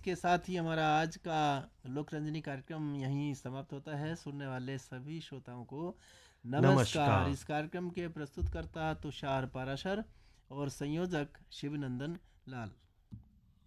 इसके साथ ही हमारा आज का लोकरंजनी कार्यक्रम यहीं समाप्त होता है। सुनने वाले सभी श्रोताओं को नमस्कार। नमस्कार। इस कार्यक्रम के प्रस्तुतकर्ता तुषार पाराशर और संयोजक शिवनंदन लाल।